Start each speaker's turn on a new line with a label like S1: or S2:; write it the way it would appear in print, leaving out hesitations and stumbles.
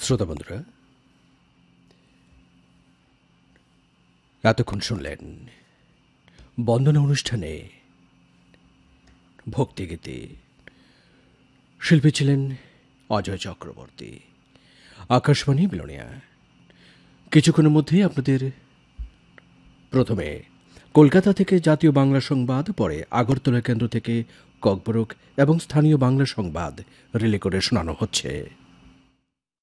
S1: শ্রোতা বন্ধুরা, এতক্ষণ শুনলেন বন্দনা অনুষ্ঠানে ভক্তিগীতি। শিল্পী ছিলেন অজয় চক্রবর্তী। আকাশবাণী বিলোনিয়া। কিছুক্ষণের মধ্যেই আপনাদের প্রথমে কলকাতা থেকে জাতীয় বাংলা সংবাদ, পরে আগরতলা কেন্দ্র থেকে ককবরক এবং স্থানীয় বাংলা সংবাদ রিলে করে শোনানো হচ্ছে।